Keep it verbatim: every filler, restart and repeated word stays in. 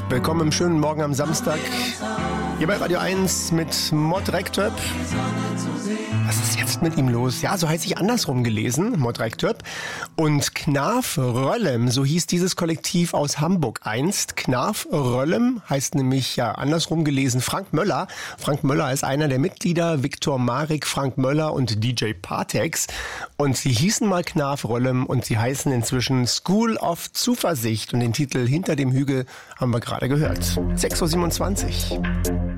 Willkommen im schönen Morgen am Samstag. Hier bei Radio eins mit Mod Rektöp. Was ist jetzt mit ihm los? Ja, so heißt ich andersrum gelesen, Mod Rektöp. Und Knarf Röllem, so hieß dieses Kollektiv aus Hamburg einst. Knarf Röllem heißt nämlich, ja, andersrum gelesen Frank Möller. Frank Möller ist einer der Mitglieder, Viktor Marek, Frank Möller und D J Partex. Und sie hießen mal Knarf Röllem und sie heißen inzwischen School of Zuversicht. Und den Titel Hinter dem Hügel haben wir gerade gehört. sechs Uhr siebenundzwanzig.